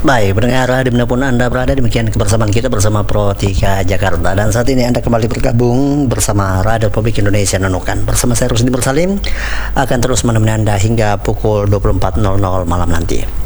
Baik, pendengar dimanapun Anda berada, demikian kebersamaan kita bersama Pro 3 Jakarta. Dan saat ini Anda kembali bergabung bersama Radio Republik Indonesia Nunukan. Bersama saya Rusdi Bersalim akan terus menemani Anda hingga pukul 24.00 malam nanti.